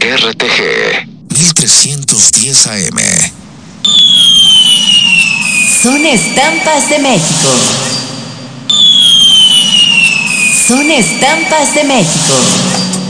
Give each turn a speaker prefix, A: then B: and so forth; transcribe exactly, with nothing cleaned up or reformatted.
A: R T G mil trescientos diez A M.
B: Son estampas de México. Son estampas de México.